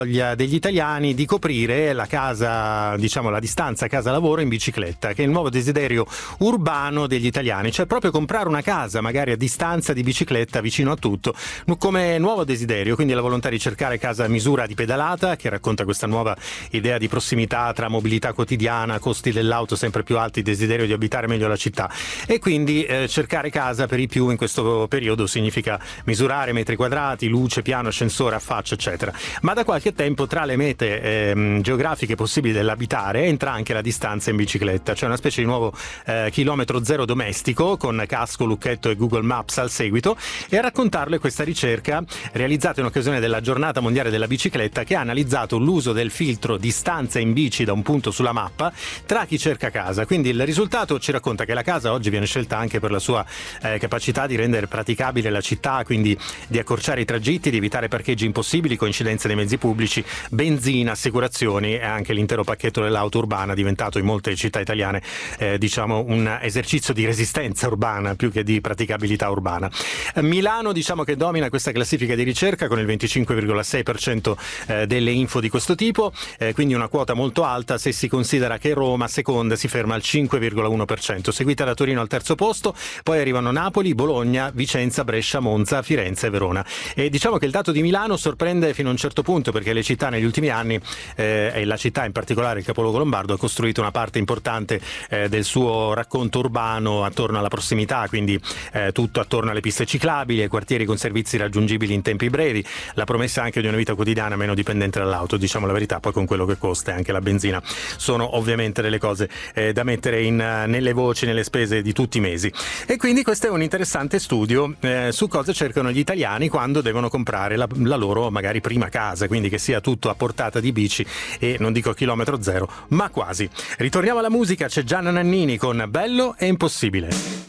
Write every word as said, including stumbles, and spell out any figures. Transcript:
degli italiani di coprire la casa, diciamo la distanza casa-lavoro in bicicletta, che è il nuovo desiderio urbano degli italiani, cioè proprio comprare una casa magari a distanza di bicicletta vicino a tutto, come nuovo desiderio. Quindi la volontà di cercare casa a misura di pedalata, che racconta questa nuova idea di prossimità tra mobilità quotidiana, costi dell'auto sempre più alti, desiderio di abitare meglio la città, e quindi eh, cercare casa per i più in questo periodo significa misurare metri quadrati, luce, piano, ascensore, affaccio, eccetera. Ma da qualche tempo tra le mete eh, geografiche possibili dell'abitare entra anche la distanza in bicicletta, cioè una specie di nuovo eh, chilometro zero domestico con casco, lucchetto e Google Maps al seguito. E a raccontarle questa ricerca realizzata in occasione della giornata mondiale della bicicletta, che ha analizzato l'uso del filtro distanza in bici da un punto sulla mappa tra chi cerca casa. Quindi il risultato ci racconta che la casa oggi viene scelta anche per la sua eh, capacità di rendere praticabile la città, quindi di accorciare i tragitti, di evitare parcheggi impossibili, coincidenze dei mezzi pubblici, benzina, assicurazioni e anche l'intero pacchetto dell'auto urbana, diventato in molte città italiane eh, diciamo un esercizio di resistenza urbana più che di praticabilità urbana. Milano diciamo che domina questa classifica di ricerca con il venticinque virgola sei per cento eh, delle info di questo tipo, eh, quindi una quota molto alta se si considera che Roma seconda si ferma al cinque virgola uno per cento, seguita da Torino al terzo posto, poi arrivano Napoli, Bologna, Vicenza, Brescia, Monza, Firenze e Verona. E diciamo che il dato di Milano sorprende fino a un certo punto, perché le città negli ultimi anni eh, e la città in particolare il capoluogo lombardo ha costruito una parte importante eh, del suo racconto urbano attorno alla prossimità, quindi eh, tutto attorno alle piste ciclabili, ai quartieri con servizi raggiungibili in tempi brevi, la promessa anche di una vita quotidiana meno dipendente dall'auto, diciamo la verità, poi con quello che costa anche la benzina sono ovviamente delle cose eh, da mettere in, nelle voci, nelle spese di tutti i mesi. E quindi questo è un interessante studio eh, su cosa cercano gli italiani quando devono comprare la, la loro magari prima casa, quindi che sia tutto a portata di bici e non dico chilometro zero, ma quasi. Ritorniamo alla musica, c'è Gianna Nannini con Bello e Impossibile.